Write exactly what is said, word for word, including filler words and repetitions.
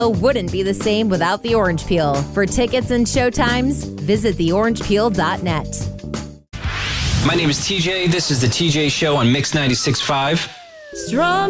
wouldn't be the same without the Orange Peel. For tickets and showtimes, visit the orange peel dot net. My name is T J. This is the T J Show on Mix ninety-six point five. Strum